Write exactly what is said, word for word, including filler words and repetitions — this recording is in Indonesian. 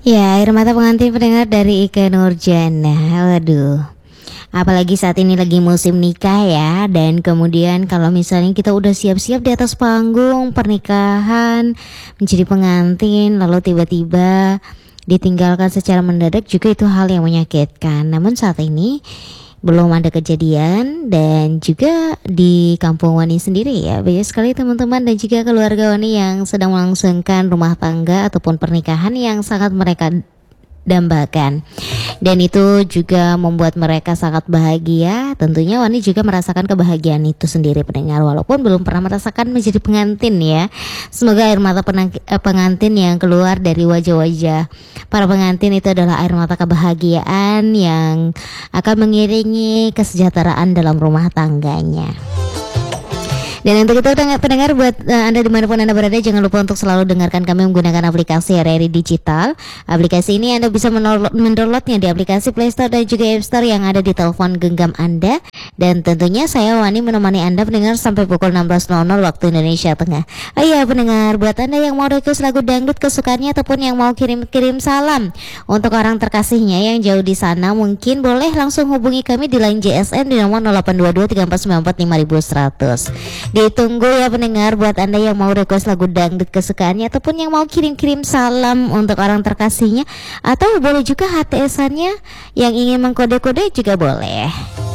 Ya, air mata pengantin pendengar dari Ika Nurjana. Waduh, apalagi saat ini lagi musim nikah ya. Dan kemudian kalau misalnya kita udah siap-siap di atas panggung pernikahan, menjadi pengantin, lalu tiba-tiba ditinggalkan secara mendadak, juga itu hal yang menyakitkan. Namun saat ini belum ada kejadian, dan juga di kampung Wani sendiri ya, banyak sekali teman-teman dan juga keluarga Wani yang sedang melangsungkan rumah tangga ataupun pernikahan yang sangat mereka dambakan, dan itu juga membuat mereka sangat bahagia. Tentunya Wani juga merasakan kebahagiaan itu sendiri pendengar, walaupun belum pernah merasakan menjadi pengantin ya. Semoga air mata penang- eh, pengantin yang keluar dari wajah-wajah para pengantin itu adalah air mata kebahagiaan yang akan mengiringi kesejahteraan dalam rumah tangganya. Dan untuk itu pendengar, buat uh, Anda dimanapun Anda berada, jangan lupa untuk selalu dengarkan kami menggunakan aplikasi R R I Digital. Aplikasi ini Anda bisa mendownloadnya di aplikasi Play Store dan juga App Store yang ada di telepon genggam Anda. Dan tentunya saya Wani menemani Anda pendengar sampai pukul enam belas waktu Indonesia Tengah. Oh iya pendengar, buat Anda yang mau request lagu dangdut kesukaannya ataupun yang mau kirim-kirim salam untuk orang terkasihnya yang jauh di sana, mungkin boleh langsung hubungi kami di line J S N di nomor nol delapan dua dua tiga empat sembilan empat lima seratus. Ditunggu ya pendengar, buat Anda yang mau request lagu dangdut kesukaannya ataupun yang mau kirim-kirim salam untuk orang terkasihnya, atau boleh juga H T S-annya yang ingin mengkode-kode juga boleh.